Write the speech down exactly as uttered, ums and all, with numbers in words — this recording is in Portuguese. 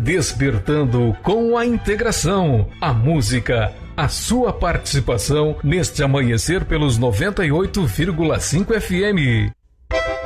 Despertando com a integração, a música, a sua participação neste amanhecer pelos noventa e oito vírgula cinco F M.